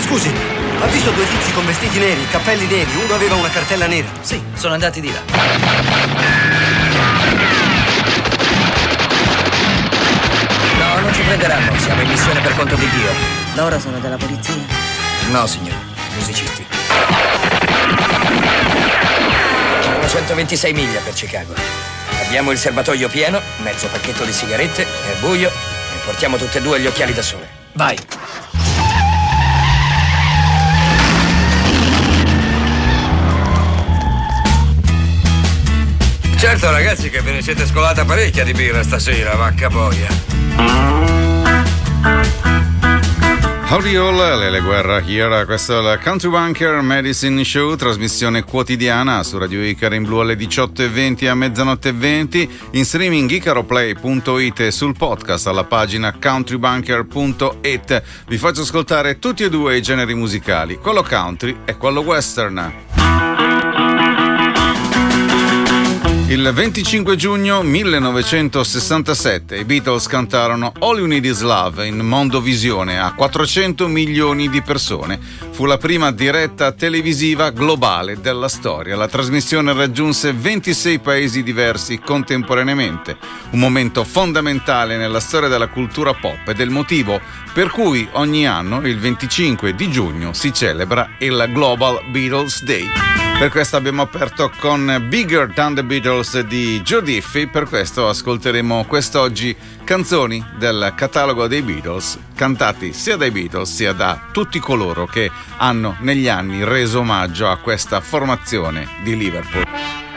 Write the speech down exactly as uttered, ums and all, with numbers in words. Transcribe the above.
Scusi, ha visto due tizi con vestiti neri, cappelli neri, uno aveva una cartella nera? Sì, sono andati di là. No, non ci prenderanno, siamo in missione per conto di Dio. Loro sono della polizia? No, signore, musicisti. Sono centoventisei miglia per Chicago. Abbiamo il serbatoio pieno, mezzo pacchetto di sigarette, è buio e portiamo tutte e due gli occhiali da sole. Vai! Certo ragazzi che ve ne siete scolata parecchia di birra stasera, vacca boia. Howdy all, Lele Guerra here, questo è il Country Bunker Medicine Show, trasmissione quotidiana su Radio Icaro in blu alle diciotto e venti a mezzanotte e venti, in streaming icaroplay punto it e sul podcast alla pagina countrybunker punto it. Vi faccio ascoltare tutti e due i generi musicali, quello country e quello western. Il venticinque giugno millenovecentosessantasette i Beatles cantarono All You Need Is Love in mondovisione a quattrocento milioni di persone. Fu la prima diretta televisiva globale della storia. La trasmissione raggiunse ventisei paesi diversi contemporaneamente. Un momento fondamentale nella storia della cultura pop ed è il motivo per cui ogni anno, il venticinque di giugno, si celebra il Global Beatles Day. Per questo abbiamo aperto con Bigger Than the Beatles di Joe Diffie, per questo ascolteremo quest'oggi canzoni del catalogo dei Beatles, cantati sia dai Beatles sia da tutti coloro che hanno negli anni reso omaggio a questa formazione di Liverpool.